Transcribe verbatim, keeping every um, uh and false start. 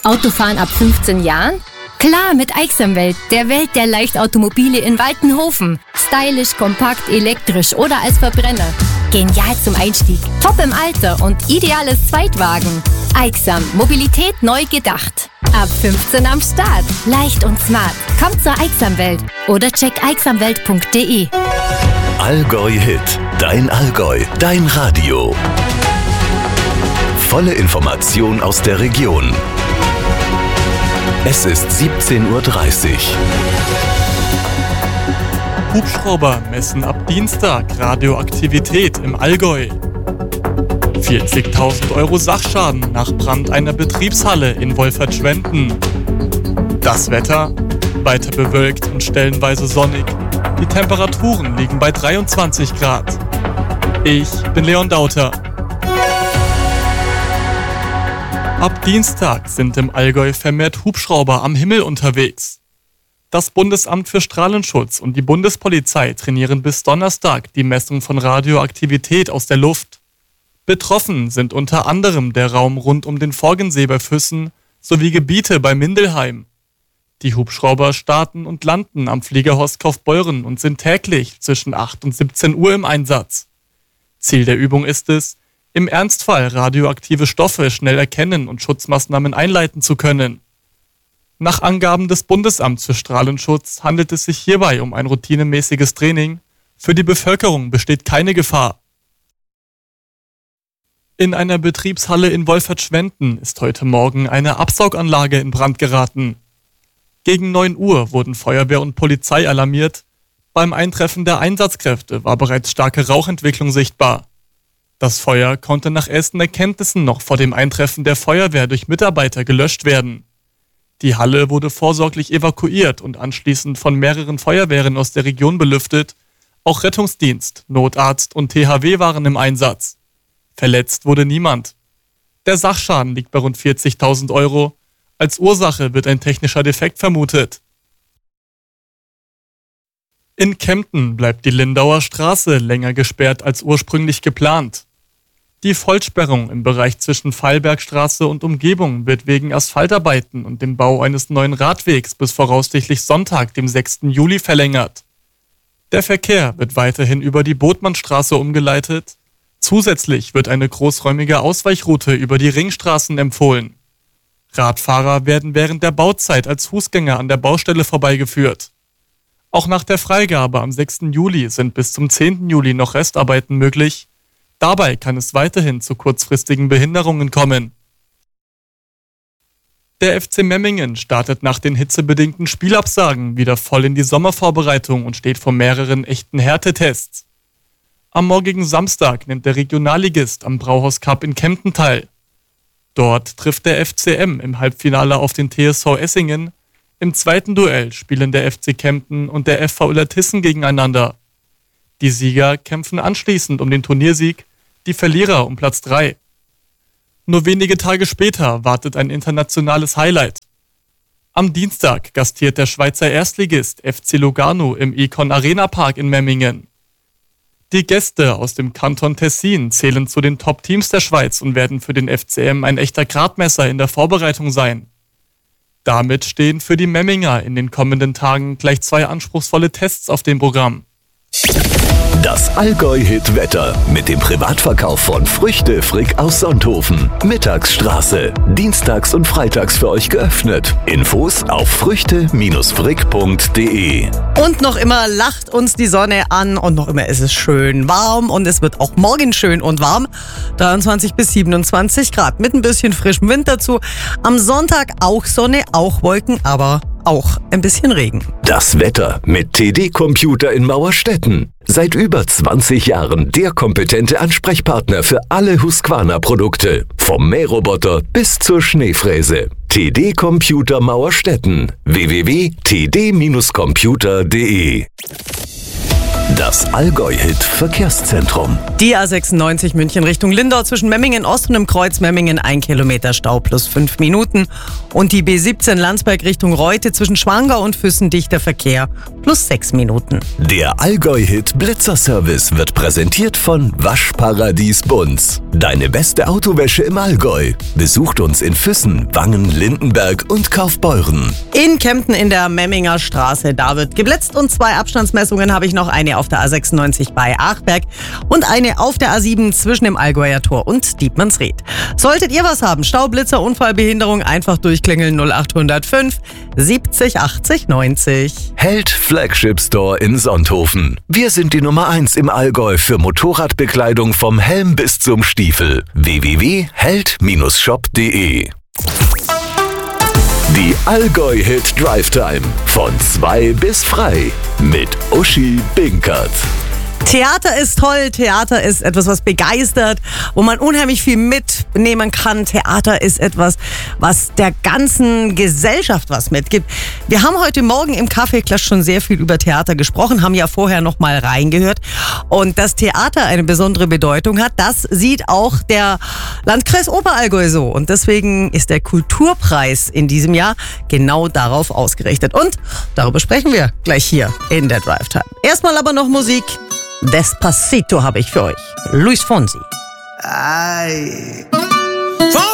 Autofahren ab fünfzehn Jahren? Klar, mit Aixamwelt, der Welt der Leichtautomobile in Waltenhofen. Stylisch, kompakt, elektrisch oder als Verbrenner. Genial zum Einstieg, top im Alter und ideales Zweitwagen. Aixam, Mobilität neu gedacht. Ab fünfzehn am Start. Leicht und smart. Kommt zur Aixamwelt oder check aixamwelt punkt de. Allgäu Hit. Dein Allgäu. Dein Radio. Volle Information aus der Region. Es ist siebzehn Uhr dreißig. Hubschrauber messen ab Dienstag Radioaktivität im Allgäu. vierzigtausend Euro Sachschaden nach Brand einer Betriebshalle in Wolfertschwenden. Das Wetter? Weiter bewölkt und stellenweise sonnig. Die Temperaturen liegen bei dreiundzwanzig Grad. Ich bin Leon Dauter. Ab Dienstag sind im Allgäu vermehrt Hubschrauber am Himmel unterwegs. Das Bundesamt für Strahlenschutz und die Bundespolizei trainieren bis Donnerstag die Messung von Radioaktivität aus der Luft. Betroffen sind unter anderem der Raum rund um den Forgensee bei Füssen sowie Gebiete bei Mindelheim. Die Hubschrauber starten und landen am Fliegerhorst Kaufbeuren und sind täglich zwischen acht und siebzehn Uhr im Einsatz. Ziel der Übung ist es, im Ernstfall radioaktive Stoffe schnell erkennen und Schutzmaßnahmen einleiten zu können. Nach Angaben des Bundesamts für Strahlenschutz handelt es sich hierbei um ein routinemäßiges Training. Für die Bevölkerung besteht keine Gefahr. In einer Betriebshalle in Wolfertschwenden ist heute Morgen eine Absauganlage in Brand geraten. Gegen neun Uhr wurden Feuerwehr und Polizei alarmiert. Beim Eintreffen der Einsatzkräfte war bereits starke Rauchentwicklung sichtbar. Das Feuer konnte nach ersten Erkenntnissen noch vor dem Eintreffen der Feuerwehr durch Mitarbeiter gelöscht werden. Die Halle wurde vorsorglich evakuiert und anschließend von mehreren Feuerwehren aus der Region belüftet. Auch Rettungsdienst, Notarzt und T H W waren im Einsatz. Verletzt wurde niemand. Der Sachschaden liegt bei rund vierzigtausend Euro. Als Ursache wird ein technischer Defekt vermutet. In Kempten bleibt die Lindauer Straße länger gesperrt als ursprünglich geplant. Die Vollsperrung im Bereich zwischen Feilbergstraße und Umgebung wird wegen Asphaltarbeiten und dem Bau eines neuen Radwegs bis voraussichtlich Sonntag, dem sechsten Juli, verlängert. Der Verkehr wird weiterhin über die Botmannstraße umgeleitet. Zusätzlich wird eine großräumige Ausweichroute über die Ringstraßen empfohlen. Radfahrer werden während der Bauzeit als Fußgänger an der Baustelle vorbeigeführt. Auch nach der Freigabe am sechsten Juli sind bis zum zehnten Juli noch Restarbeiten möglich. Dabei kann es weiterhin zu kurzfristigen Behinderungen kommen. Der F C Memmingen startet nach den hitzebedingten Spielabsagen wieder voll in die Sommervorbereitung und steht vor mehreren echten Härtetests. Am morgigen Samstag nimmt der Regionalligist am Brauhaus Cup in Kempten teil. Dort trifft der F C M im Halbfinale auf den T S V Essingen. Im zweiten Duell spielen der F C Kempten und der F V Illertissen gegeneinander. Die Sieger kämpfen anschließend um den Turniersieg, die Verlierer um Platz drei. Nur wenige Tage später wartet ein internationales Highlight. Am Dienstag gastiert der Schweizer Erstligist F C Lugano im Econ Arena Park in Memmingen. Die Gäste aus dem Kanton Tessin zählen zu den Top-Teams der Schweiz und werden für den F C M ein echter Gradmesser in der Vorbereitung sein. Damit stehen für die Memminger in den kommenden Tagen gleich zwei anspruchsvolle Tests auf dem Programm. Das Allgäu-Hit-Wetter mit dem Privatverkauf von Früchte Frick aus Sonthofen. Mittagsstraße. Dienstags und freitags für euch geöffnet. Infos auf früchte frick punkt de. Und noch immer lacht uns die Sonne an und noch immer ist es schön warm und es wird auch morgen schön und warm. dreiundzwanzig bis siebenundzwanzig Grad mit ein bisschen frischem Wind dazu. Am Sonntag auch Sonne, auch Wolken, aber auch ein bisschen Regen. Das Wetter mit T D Computer in Mauerstetten. Seit über zwanzig Jahren der kompetente Ansprechpartner für alle Husqvarna-Produkte. Vom Mähroboter bis zur Schneefräse. T D Computer Mauerstetten. w w w punkt t d computer punkt de Das Allgäu-Hit Verkehrszentrum. Die A sechsundneunzig München Richtung Lindau zwischen Memmingen Ost und im Kreuz Memmingen ein Kilometer Stau plus fünf Minuten. Und die B siebzehn Landsberg Richtung Reute zwischen Schwangau und Füssen dichter Verkehr plus sechs Minuten. Der Allgäu-Hit Blitzerservice wird präsentiert von Waschparadies Bunz. Deine beste Autowäsche im Allgäu. Besucht uns in Füssen, Wangen, Lindenberg und Kaufbeuren. In Kempten in der Memminger Straße, da wird geblitzt und zwei Abstandsmessungen habe ich noch. Eine auf der A sechsundneunzig bei Achberg und eine auf der A sieben zwischen dem Allgäuer Tor und Dietmannsried. Solltet ihr was haben, Stau, Blitzer, Unfall, Behinderung, einfach durchklingeln null acht null fünf siebzig achtzig neunzig. Held Flagship Store in Sonthofen. Wir sind die Nummer eins im Allgäu für Motorradbekleidung vom Helm bis zum Stiefel. w w w punkt held Bindestrich shop punkt de Die Allgäu-Hit Drive Time. Von zwei bis frei. Mit Uschi Binkert. Theater ist toll, Theater ist etwas, was begeistert, wo man unheimlich viel mitnehmen kann. Theater ist etwas, was der ganzen Gesellschaft was mitgibt. Wir haben heute Morgen im Kaffeeklatsch schon sehr viel über Theater gesprochen, haben ja vorher noch mal reingehört. Und dass Theater eine besondere Bedeutung hat, das sieht auch der Landkreis Oberallgäu so. Und deswegen ist der Kulturpreis in diesem Jahr genau darauf ausgerichtet. Und darüber sprechen wir gleich hier in der Drive Time. Erstmal aber noch Musik. Despacito habe ich für euch. Luis Fonsi. Ay.